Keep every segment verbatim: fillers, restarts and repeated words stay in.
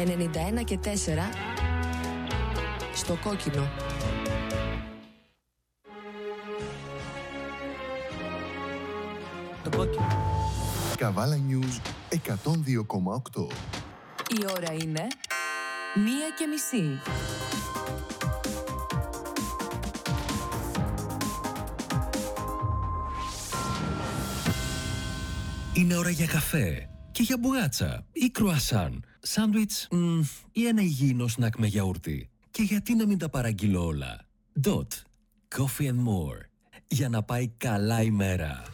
ενενήντα ένα και τέσσερα στο κόκκινο. Το κόκκινο. Καβάλα News εκατόν δύο κόμμα οκτώ. Η ώρα είναι μία και μισή. Είναι ώρα για καφέ και για μπουγάτσα ή κρουασάν, σάντουιτς μ, ή ένα υγιεινό σνακ με γιαούρτι. Και γιατί να μην τα παραγγείλω όλα. Dot. Coffee and more. Για να πάει καλά η μέρα.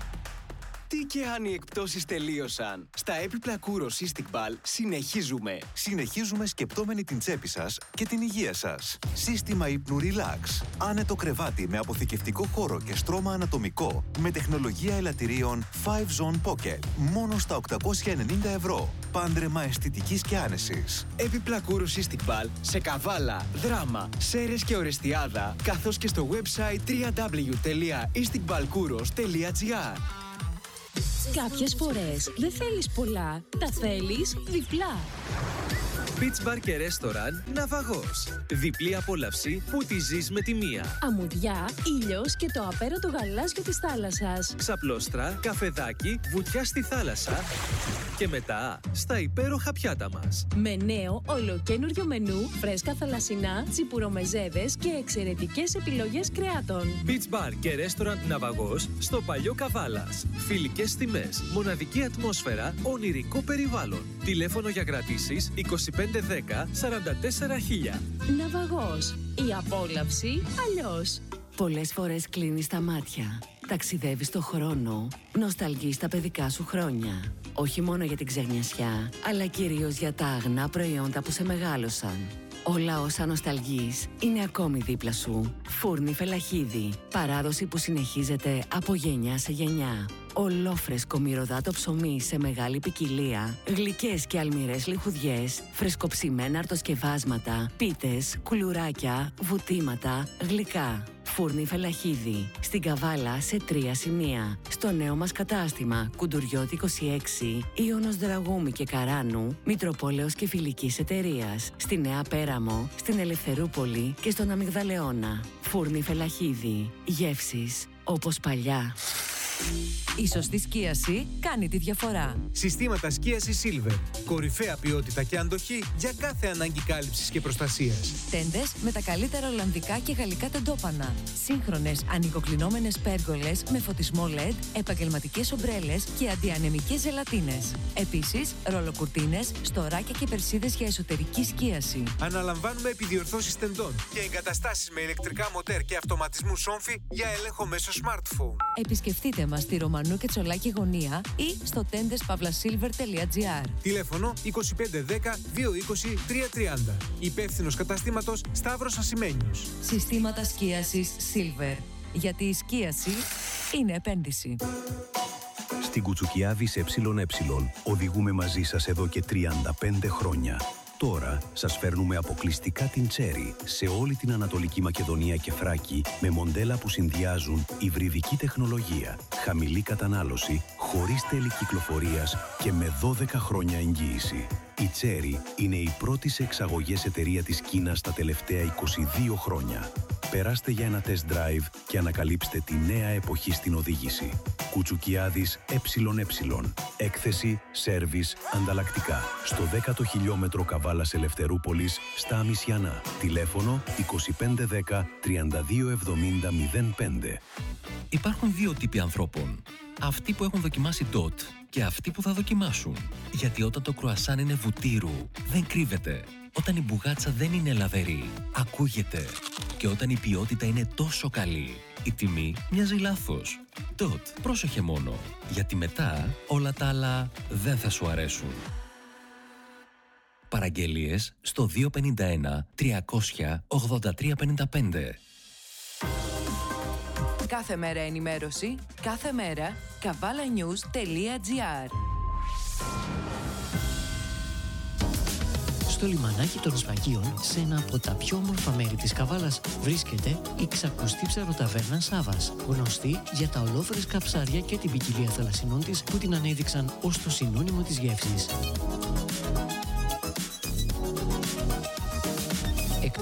Τι και αν οι εκπτώσεις τελείωσαν. Στα έπιπλα Kouros Istiqbal συνεχίζουμε. Συνεχίζουμε σκεπτόμενοι την τσέπη σας και την υγεία σας. Σύστημα ύπνου Relax. Άνετο κρεβάτι με αποθηκευτικό χώρο και στρώμα ανατομικό. Με τεχνολογία ελαττηρίων φάιβ Zone Pocket. Μόνο στα οκτακόσια ενενήντα ευρώ. Πάντρεμα αισθητικής και άνεσης. Έπιπλα Kouros Istiqbal σε Καβάλα, Δράμα, Σέρες και Ορεστιάδα. Καθώς και στο website double-u double-u double-u τελεία istiqbalkouros τελεία gr. Κάποιες φορές δεν θέλεις πολλά, τα θέλεις διπλά. Beach Bar και Restaurant Ναυαγός. Διπλή απόλαυση που τη ζεις με τη μία. Αμμουδιά, ήλιος και το απέραντο γαλάζιο της θάλασσας. Ξαπλώστρα, καφεδάκι, βουτιά στη θάλασσα. Και μετά στα υπέροχα πιάτα μας. Με νέο ολοκένουργιο μενού, φρέσκα θαλασσινά, τσιπουρομεζέδες και εξαιρετικές επιλογές κρεάτων. Beach Bar και Restaurant Ναυαγός στο Παλιό Καβάλας. Φιλικές τιμές, μοναδική ατμόσφαιρα, ονειρικό περιβάλλον. Τηλέφωνο για κρατήσεις είκοσι πέντε δέκα σαράντα τέσσερα χίλια. Ναυαγός. Η απόλαυση αλλιώς. Πολλές φορές κλείνεις τα μάτια, ταξιδεύεις το χρόνο, νοσταλγείς τα παιδικά σου χρόνια. Όχι μόνο για την ξεγνιασιά, αλλά κυρίως για τα αγνά προϊόντα που σε μεγάλωσαν. Όλα όσα νοσταλγείς είναι ακόμη δίπλα σου. Φούρνη Φελαχίδη. Παράδοση που συνεχίζεται από γενιά σε γενιά. Ολόφρεσκο μυρωδάτο ψωμί σε μεγάλη ποικιλία, γλυκές και αλμυρές λιχουδιές, φρεσκοψημένα αρτοσκευάσματα, πίτες, κουλουράκια, βουτήματα, γλυκά. Φούρνη Φελαχίδη. Στην Καβάλα σε τρία σημεία. Στο νέο μας κατάστημα Κουντουριώτη είκοσι έξι, Ιωνος Δραγούμη και Καράνου, Μητροπόλεως και Φιλικής Εταιρείας. Στη Νέα Πέραμο, στην Ελευθερούπολη και στον Αμυγδαλεώνα. Φούρνη Φελαχίδη. Γεύσεις όπως παλιά. Η σωστή σκίαση κάνει τη διαφορά. Συστήματα σκίασης Silver. Κορυφαία ποιότητα και αντοχή για κάθε ανάγκη κάλυψης και προστασίας. Τέντες με τα καλύτερα ολλανδικά και γαλλικά τεντόπανα. Σύγχρονες ανοικοκλεινόμενες πέργολες με φωτισμό ελ ι ντι, επαγγελματικές ομπρέλες και αντιανεμικές ζελατίνες. Επίσης, ρολοκουρτίνες, στοράκια και περσίδες για εσωτερική σκίαση. Αναλαμβάνουμε επιδιορθώσεις τεντών και εγκαταστάσεις με ηλεκτρικά μοτέρ και αυτοματισμού σόμφι για έλεγχο μέσω smartphone. Επισκεφτείτε μας στη Ρωμανού και Τσολάκη γωνία ή στο τέντες παύλα σίλβερ τελεία τζι άρ. Τηλέφωνο είκοσι πέντε δέκα διακόσια είκοσι τριακόσια τριάντα. Υπεύθυνος καταστήματος Σταύρος Ασημένιος. Συστήματα σκίασης Silver. Γιατί η σκίαση είναι επένδυση. Στην Κουτσουκιάδης ΕΕ οδηγούμε μαζί σας εδώ και τριάντα πέντε χρόνια. Τώρα σας φέρνουμε αποκλειστικά την Cherry σε όλη την Ανατολική Μακεδονία και Θράκη με μοντέλα που συνδυάζουν υβριδική τεχνολογία, χαμηλή κατανάλωση, χωρίς τέλη κυκλοφορίας και με δώδεκα χρόνια εγγύηση. Η Cherry είναι η πρώτη σε εξαγωγές εταιρεία της Κίνας τα τελευταία είκοσι δύο χρόνια. Περάστε για ένα test drive και ανακαλύψτε τη νέα εποχή στην οδήγηση. Κουτσουκιάδης ΕΕ. Έκθεση, σέρβις, ανταλλακτικά. Στο δέκατο χιλιόμετρο Καβάλας Ελευθερούπολης, στα Αμισιανά. Τηλέφωνο είκοσι πέντε δέκα τριάντα δύο εβδομήντα μηδέν πέντε. Υπάρχουν δύο τύποι ανθρώπων. Αυτοί που έχουν δοκιμάσει Dot και αυτοί που θα δοκιμάσουν. Γιατί όταν το κρουασάν είναι βουτύρου, δεν κρύβεται. Όταν η μπουγάτσα δεν είναι λαβερή, ακούγεται. Και όταν η ποιότητα είναι τόσο καλή, η τιμή μοιάζει λάθος. Dot, πρόσεχε μόνο, γιατί μετά όλα τα άλλα δεν θα σου αρέσουν. Παραγγελίες στο δύο πέντε ένα τριακόσια ογδόντα τρία πενήντα πέντε. Κάθε μέρα ενημέρωση, κάθε μέρα καβάλα νιους τελεία τζι άρ. Στο λιμανάκι των Σφαγίων, σε ένα από τα πιο όμορφα μέρη της Καβάλας, βρίσκεται η ξακουστή ψαροταβέρνα Σάβας, γνωστή για τα ολόφρεσκα ψάρια και την ποικιλία θαλασσινών της που την ανέδειξαν ως το συνώνυμο της γεύσης.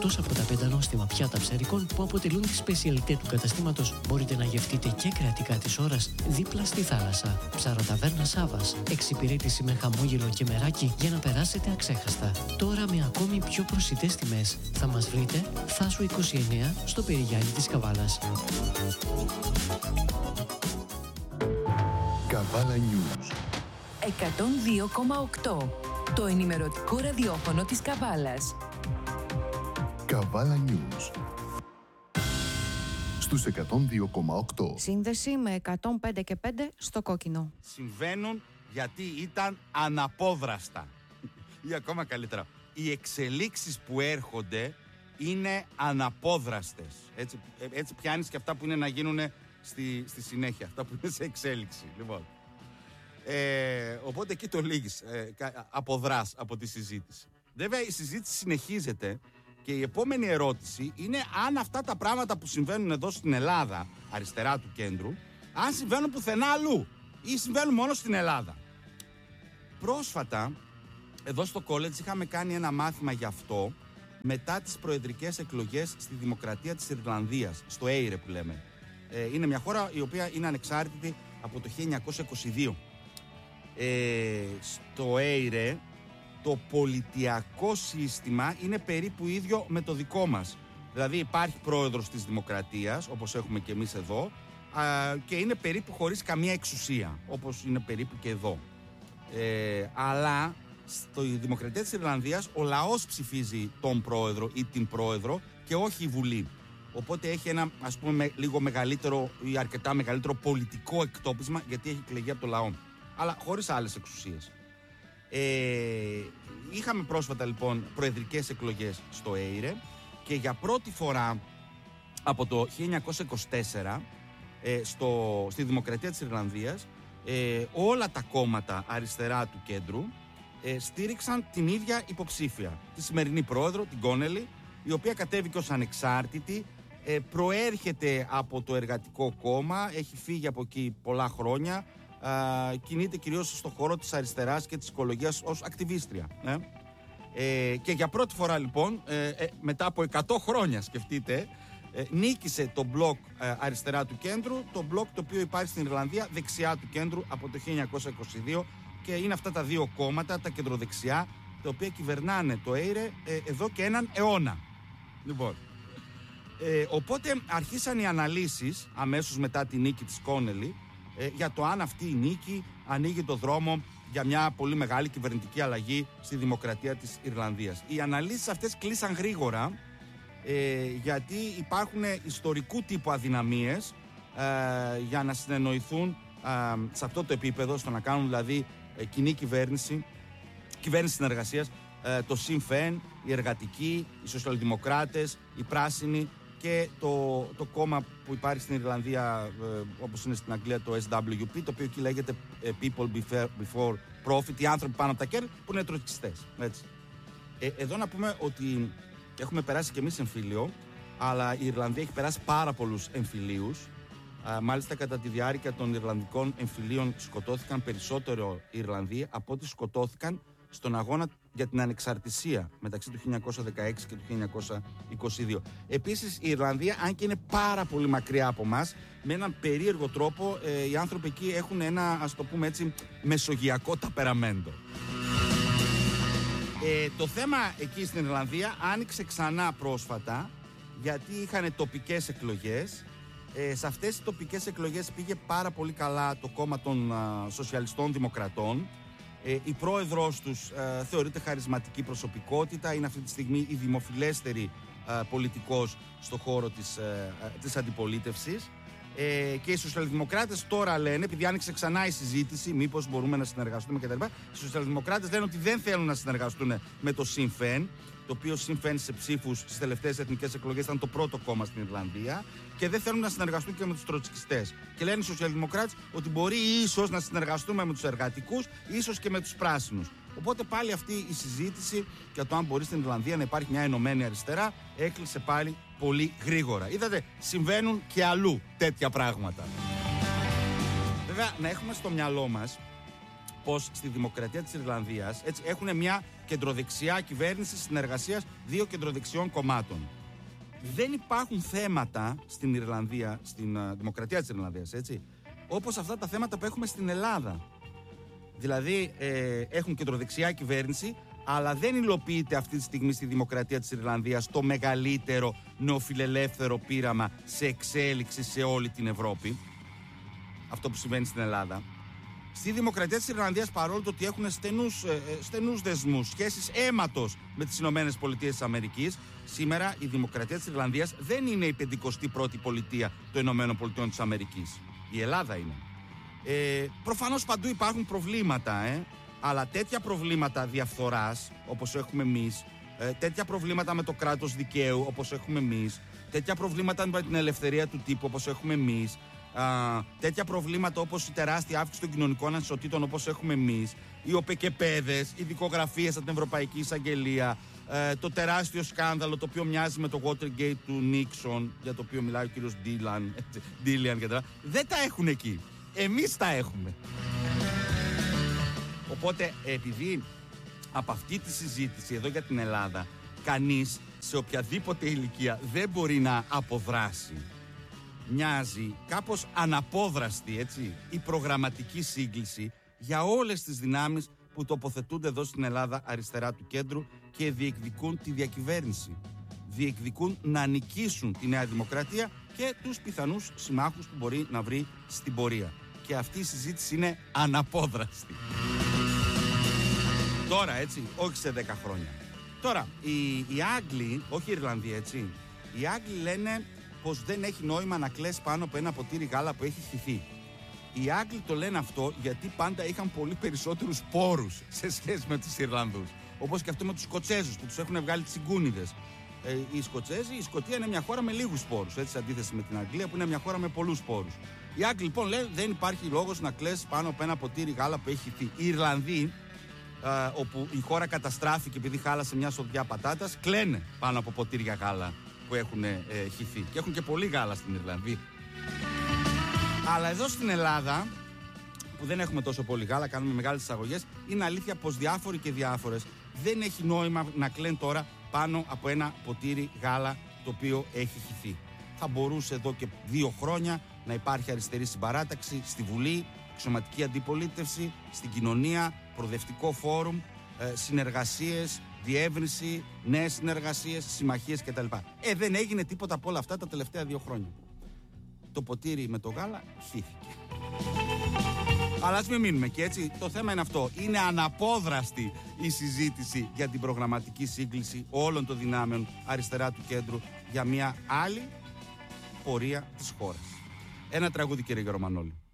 Εκτός από τα πέντε νόστιμα πιάτα ψαρικών που αποτελούν τη σπεσιαλιτέ του καταστήματος, μπορείτε να γευτείτε και κρεατικά της ώρας δίπλα στη θάλασσα. Ψαροταβέρνα Σάβας. Εξυπηρέτηση με χαμόγελο και μεράκι για να περάσετε αξέχαστα. Τώρα με ακόμη πιο προσιτές τιμές. Θα μας βρείτε Θάσου είκοσι εννέα στο Περιγιάννη της Καβάλας. Καβάλα News εκατόν δύο κόμμα οκτώ. Το ενημερωτικό ραδιόφωνο της Καβάλας. Καβάλα News στους εκατόν δύο κόμμα οκτώ. Σύνδεση με εκατόν πέντε και πέντε στο κόκκινο. Συμβαίνουν γιατί ήταν αναπόδραστα. Ή ακόμα καλύτερα, οι εξελίξεις που έρχονται είναι αναπόδραστες. Έτσι, έτσι πιάνεις και αυτά που είναι να γίνουν στη, στη συνέχεια, αυτά που είναι σε εξέλιξη. Λοιπόν. Ε, οπότε εκεί το λύγεις, ε, αποδράς από τη συζήτηση. Βέβαια η συζήτηση συνεχίζεται και η επόμενη ερώτηση είναι αν αυτά τα πράγματα που συμβαίνουν εδώ στην Ελλάδα, αριστερά του κέντρου, αν συμβαίνουν πουθενά αλλού ή συμβαίνουν μόνο στην Ελλάδα. Πρόσφατα, εδώ στο college είχαμε κάνει ένα μάθημα γι' αυτό μετά τις προεδρικές εκλογές στη Δημοκρατία της Ιρλανδίας, στο Έιρε που λέμε. Ε, είναι μια χώρα η οποία είναι ανεξάρτητη από το χίλια εννιακόσια είκοσι δύο. Ε, στο Έιρε το πολιτιακό σύστημα είναι περίπου ίδιο με το δικό μας. Δηλαδή υπάρχει πρόεδρος της Δημοκρατίας, όπως έχουμε και εμείς εδώ, α, και είναι περίπου χωρίς καμία εξουσία, όπως είναι περίπου και εδώ. Ε, αλλά στη Δημοκρατία της Ιρλανδίας ο λαός ψηφίζει τον πρόεδρο ή την πρόεδρο και όχι η Βουλή. Οπότε έχει ένα, ας πούμε, με, λίγο μεγαλύτερο ή αρκετά μεγαλύτερο πολιτικό εκτόπισμα, γιατί έχει εκλεγεί από το λαό. Αλλά χωρίς άλλες εξουσίες. Ε, είχαμε πρόσφατα λοιπόν προεδρικές εκλογές στο Έιρε και για πρώτη φορά από το χίλια εννιακόσια είκοσι τέσσερα ε, στο, στη Δημοκρατία της Ιρλανδίας ε, όλα τα κόμματα αριστερά του κέντρου ε, στήριξαν την ίδια υποψήφια, τη σημερινή πρόεδρο, την Κόνελι, η οποία κατέβηκε ως ανεξάρτητη, ε, προέρχεται από το Εργατικό Κόμμα, έχει φύγει από εκεί πολλά χρόνια. Uh, κινείται κυρίως στον χώρο της αριστεράς και της οικολογίας ως ακτιβίστρια. Ε? Ε, και για πρώτη φορά λοιπόν, ε, ε, μετά από εκατό χρόνια σκεφτείτε, ε, νίκησε το μπλοκ ε, αριστερά του κέντρου, το μπλοκ το οποίο υπάρχει στην Ιρλανδία δεξιά του κέντρου από το χίλια εννιακόσια είκοσι δύο και είναι αυτά τα δύο κόμματα, τα κεντροδεξιά, τα οποία κυβερνάνε το Έιρε ε, εδώ και έναν αιώνα. Λοιπόν, ε, οπότε αρχίσαν οι αναλύσεις αμέσως μετά τη νίκη της Κόνελι Ε, για το αν αυτή η νίκη ανοίγει το δρόμο για μια πολύ μεγάλη κυβερνητική αλλαγή στη Δημοκρατία της Ιρλανδίας. Οι αναλύσεις αυτές κλείσαν γρήγορα ε, γιατί υπάρχουν ιστορικού τύπου αδυναμίες ε, για να συνεννοηθούν ε, σε αυτό το επίπεδο, στο να κάνουν δηλαδή ε, κοινή κυβέρνηση, κυβέρνηση συνεργασίας, ε, το Sinn Féin, οι εργατικοί, οι σοσιαλδημοκράτες, οι πράσινοι και το, το κόμμα που υπάρχει στην Ιρλανδία, ε, όπως είναι στην Αγγλία, το ες ντάμπλιου πι, το οποίο εκεί λέγεται ε, People Before, before Profit, οι άνθρωποι πάνω από τα κέρδη, που είναι τροτσκιστές. Έτσι. Ε, εδώ να πούμε ότι έχουμε περάσει κι εμείς εμφύλιο, αλλά η Ιρλανδία έχει περάσει πάρα πολλούς εμφυλίους. Ε, μάλιστα, κατά τη διάρκεια των Ιρλανδικών εμφυλίων σκοτώθηκαν περισσότερο Ιρλανδοί από ό,τι σκοτώθηκαν στον αγώνα για την ανεξαρτησία μεταξύ του χίλια εννιακόσια δεκαέξι και του χίλια εννιακόσια είκοσι δύο. Επίσης η Ιρλανδία, αν και είναι πάρα πολύ μακριά από μας, με έναν περίεργο τρόπο ε, οι άνθρωποι εκεί έχουν ένα, ας το πούμε έτσι, μεσογειακό ταπεραμέντο. Ε, το θέμα εκεί στην Ιρλανδία άνοιξε ξανά πρόσφατα, γιατί είχαν τοπικές εκλογές. Ε, σε αυτές τις τοπικές εκλογές πήγε πάρα πολύ καλά το κόμμα των α, Σοσιαλιστών Δημοκρατών. Ε, η πρόεδρος τους ε, θεωρείται χαρισματική προσωπικότητα, είναι αυτή τη στιγμή η δημοφιλέστερη ε, πολιτικός στον χώρο της, ε, της αντιπολίτευσης. Ε, και οι σοσιαλδημοκράτες τώρα λένε, επειδή άνοιξε ξανά η συζήτηση, μήπως μπορούμε να συνεργαστούμε κτλ. Οι σοσιαλδημοκράτες λένε ότι δεν θέλουν να συνεργαστούν με το Sinn Féin, το οποίο Sinn Féin σε ψήφους στις τελευταίες εθνικές εκλογές ήταν το πρώτο κόμμα στην Ιρλανδία, και δεν θέλουν να συνεργαστούν και με τους τροτσκιστές. Και λένε οι σοσιαλδημοκράτες ότι μπορεί ίσως να συνεργαστούμε με τους εργατικούς, ίσως και με τους πράσινους. Οπότε πάλι αυτή η συζήτηση για το αν μπορεί στην Ιρλανδία να υπάρχει μια ενωμένη αριστερά έκλεισε πάλι πολύ γρήγορα. Είδατε, συμβαίνουν και αλλού τέτοια πράγματα. Βέβαια, να έχουμε στο μυαλό μας πως στη Δημοκρατία της Ιρλανδίας έτσι, έχουν μια κεντροδεξιά κυβέρνηση συνεργασίας δύο κεντροδεξιών κομμάτων. Δεν υπάρχουν θέματα στην Ιρλανδία, στην uh, δημοκρατία της Ιρλανδίας, έτσι, όπως αυτά τα θέματα που έχουμε στην Ελλάδα. Δηλαδή ε, έχουν κεντροδεξιά κυβέρνηση, αλλά δεν υλοποιείται αυτή τη στιγμή στη δημοκρατία της Ιρλανδίας το μεγαλύτερο νεοφιλελεύθερο πείραμα σε εξέλιξη σε όλη την Ευρώπη. Αυτό που συμβαίνει στην Ελλάδα. Στη δημοκρατία της Ιρλανδίας, παρόλο το ότι έχουν στενούς, ε, στενούς δεσμούς, σχέσεις αίματος με τις Ηνωμένες Πολιτείες της Αμερικής, σήμερα η δημοκρατία της Ιρλανδίας δεν είναι η πεντηκοστή πρώτη πολιτεία των Ηνωμένων Πολιτείων της Αμερικής. Η Ελλάδα είναι. Ε, προφανώς παντού υπάρχουν προβλήματα, ε, αλλά τέτοια προβλήματα διαφθοράς, όπως έχουμε εμείς, ε, τέτοια προβλήματα με το κράτος δικαίου, όπως έχουμε εμείς, τέτοια προβλήματα με την ελευθερία του τύπου, όπως έχουμε εμείς, α, τέτοια προβλήματα όπως η τεράστια αύξηση των κοινωνικών ανισοτήτων, όπως έχουμε εμείς, οι οπεκεπαίδες, οι δικογραφίες από την Ευρωπαϊκή Εισαγγελία, ε, το τεράστιο σκάνδαλο το οποίο μοιάζει με το Watergate του Νίξον, για το οποίο μιλάει ο κύριος Ντίλαν, Ντίλιαν και τα, δεν τα έχουν εκεί. Εμείς τα έχουμε. Οπότε, επειδή από αυτή τη συζήτηση εδώ για την Ελλάδα, κανείς σε οποιαδήποτε ηλικία δεν μπορεί να αποδράσει, μοιάζει κάπως αναπόδραστη, έτσι, η προγραμματική σύγκληση για όλες τις δυνάμεις που τοποθετούνται εδώ στην Ελλάδα αριστερά του κέντρου και διεκδικούν τη διακυβέρνηση. Διεκδικούν να νικήσουν τη Νέα Δημοκρατία και τους πιθανούς συμμάχους που μπορεί να βρει στην πορεία. Και αυτή η συζήτηση είναι αναπόδραστη. Τώρα, έτσι, όχι σε δέκα χρόνια. Τώρα, οι, οι Άγγλοι, όχι οι Ιρλανδοί, έτσι, οι Άγγλοι λένε πως δεν έχει νόημα να κλαις πάνω από ένα ποτήρι γάλα που έχει χυθεί. Οι Άγγλοι το λένε αυτό γιατί πάντα είχαν πολύ περισσότερους πόρους σε σχέση με τους Ιρλανδούς. Όπως και αυτό με τους Σκοτσέζους που τους έχουν βγάλει τσιγκούνιδες. Ε, οι Σκοτσέζοι, η Σκωτία είναι μια χώρα με λίγους πόρους, έτσι, σε αντίθεση με την Αγγλία που είναι μια χώρα με πολλούς πόρους. Οι Άγγλοι λοιπόν λένε δεν υπάρχει λόγος να κλαις πάνω από ένα ποτήρι γάλα που έχει χυθεί. Οι Ιρλανδοί, Uh, όπου η χώρα καταστράφηκε επειδή χάλασε μια σοδιά πατάτας, κλαίνε πάνω από ποτήρια γάλα που έχουν ε, χυθεί. Και έχουν και πολύ γάλα στην Ιρλανδία. Αλλά εδώ στην Ελλάδα, που δεν έχουμε τόσο πολύ γάλα, κάνουμε μεγάλες εισαγωγές, είναι αλήθεια πως διάφοροι και διάφορες δεν έχει νόημα να κλαίνουν τώρα πάνω από ένα ποτήρι γάλα το οποίο έχει χυθεί. Θα μπορούσε εδώ και δύο χρόνια να υπάρχει αριστερή συμπαράταξη στη Βουλή, αξιωματική αντιπολίτευση, στην κοινωνία, προοδευτικό φόρουμ, ε, συνεργασίες, διεύρυνση, νέες συνεργασίες, συμμαχίες κτλ. Ε, δεν έγινε τίποτα από όλα αυτά τα τελευταία δύο χρόνια. Το ποτήρι με το γάλα χύθηκε. Αλλά ας μην μείνουμε και έτσι. Το θέμα είναι αυτό. Είναι αναπόδραστη η συζήτηση για την προγραμματική σύγκληση όλων των δυνάμεων αριστερά του κέντρου για μια άλλη πορεία της χώρας. Ένα τραγούδι, κύριε Γερομανόλη.